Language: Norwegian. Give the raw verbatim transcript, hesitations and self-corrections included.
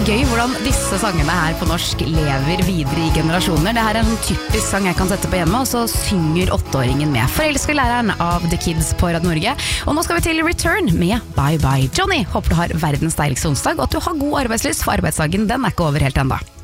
gøy hvordan disse sangene her på norsk lever videre i generasjoner. Det her er en sånn typisk sang jeg kan sette på hjemme, og så synger åtteåringen med Forelsker læreren av The Kids på Radio Norge. Og nå skal vi til Return med Bye Bye Johnny. Håper du har verdens deiligste onsdag, og at du har god arbeidslyst, for arbeidsdagen den er ikke over helt enda.